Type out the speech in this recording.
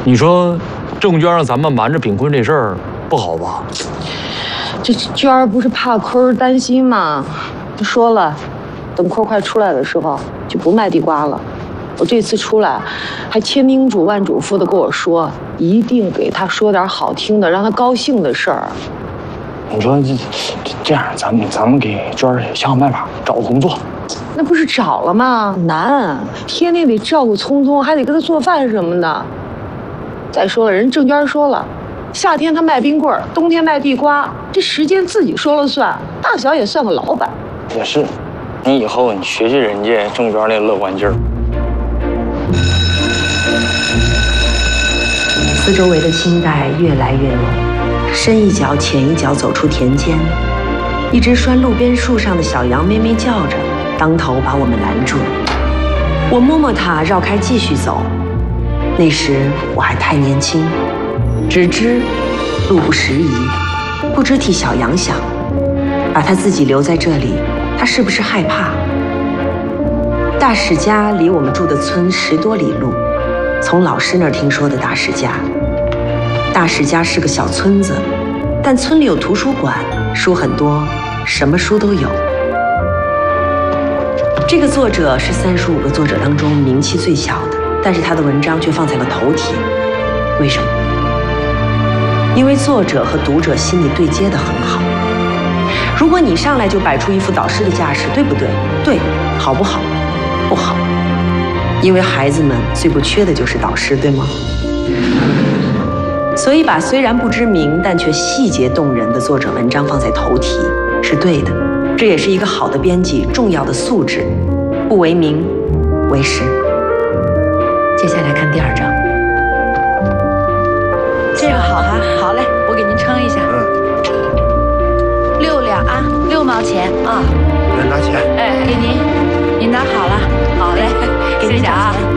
你说郑娟让咱们瞒着炳坤这事儿不好吧？ 这娟儿不是怕坤担心吗？就说了，等坤快出来的时候就不卖地瓜了。我这次出来，还千叮嘱万嘱咐的跟我说，一定给他说点好听的，让他高兴的事儿。 你说这样，咱们给娟儿想想办法，找个工作。 那不是找了吗？难，天天得照顾聪聪，还得给他做饭什么的。再说了，人郑娟说了，夏天他卖冰棍儿，冬天卖地瓜，这时间自己说了算，大小也算个老板。 也是，你以后你学学人家郑娟那乐观劲儿。 四周围的青黛越来越浓，深一脚浅一脚走出田间，一只拴路边树上的小羊咩咩叫着，当头把我们拦住。我摸摸它，绕开继续走。那时我还太年轻，只知路不拾遗，不知替小羊想，把它自己留在这里，它是不是害怕？大史家离我们住的村10多里路，从老师那儿听说的大史家。大史家是个小村子，但村里有图书馆，书很多，什么书都有。这个作者是35个作者当中名气最小的，但是他的文章却放在了头题。为什么？因为作者和读者心里对接得很好。如果你上来就摆出一副导师的架势，对不对？对，好不好？不好。因为孩子们最不缺的就是导师，对吗？所以把虽然不知名但却细节动人的作者文章放在头题是对的，这也是一个好的编辑重要的素质，不为名，为实。接下来看第2章， 这个好啊，好嘞，我给您称一下。6两啊，6毛钱啊。 拿钱。 哎，给您拿好了，好嘞，谢谢啊。